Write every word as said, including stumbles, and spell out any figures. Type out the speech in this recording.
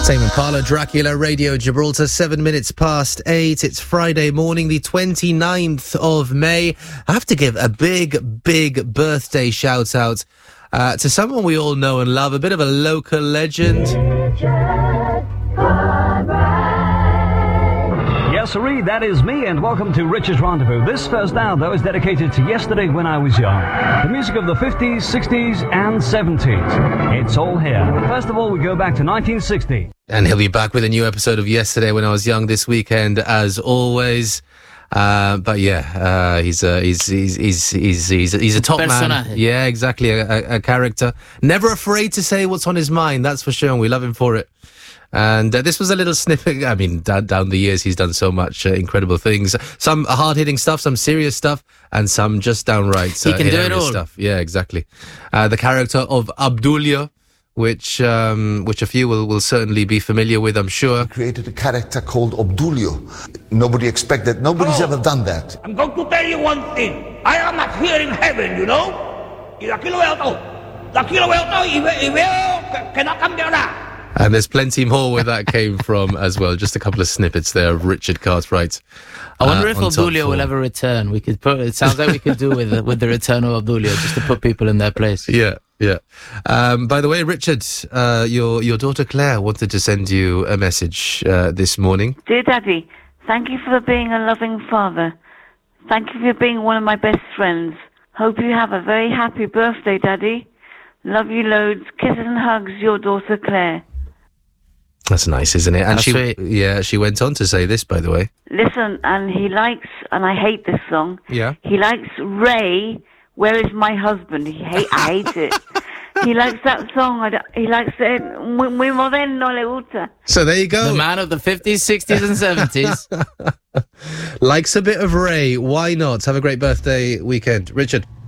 Tame Impala, Dracula Radio, Gibraltar, seven minutes past eight. It's Friday morning, the twenty-ninth of May. I have to give a big, big birthday shout out uh, to someone we all know and love, a bit of a local legend. Yes, sirree, that is me, and welcome to Richard's Rendezvous. This first hour, though, is dedicated to yesterday when I was young. The music of the fifties, sixties, and seventies. It's all here. First of all, we go back to nineteen sixty. And he'll be back with a new episode of Yesterday When I Was Young this weekend, as always. Uh, but yeah, uh, he's, a, he's, he's, he's, he's, he's, he's a top man. Yeah, exactly, a, a, a character. Never afraid to say what's on his mind, that's for sure, and we love him for it. And uh, this was a little snippet. I mean, down, down the years, he's done so much uh, incredible things. Some hard-hitting stuff, some serious stuff, and some just downright uh, he can do it all. Stuff. Yeah, exactly. Uh, the character of Abdulio, which um, which a few will, will certainly be familiar with, I'm sure. He created a character called Obdulio. Nobody expected, nobody's Oh, ever done that. I'm going to tell you one thing. I am not here in heaven, you know? Y aquí lo veo todo. Aquí lo veo todo y ve- y veo que- que no cambia nada. And there's plenty more where that came from as well. Just a couple of snippets there of Richard Cartwright. I wonder uh, if on top Obdulio will four. ever return. We could put. It sounds like we could do with with the return of Obdulio, just to put people in their place. Yeah, yeah. Um, by the way, Richard, uh, your your daughter Claire wanted to send you a message uh, this morning. Dear Daddy, thank you for being a loving father. Thank you for being one of my best friends. Hope you have a very happy birthday, Daddy. Love you loads. Kisses and hugs, your daughter Claire. That's nice, isn't it? And That's she, sweet. yeah, she went on to say this, by the way. Listen, and he likes, and I hate this song. Yeah. He likes Ray, Where Is My Husband? He hate, I hate it. He likes that song. I don't- he likes it. Muy, muy moderno le gusta. So there you go. The man of the fifties, sixties, and seventies. Likes a bit of Ray. Why not? Have a great birthday weekend, Richard.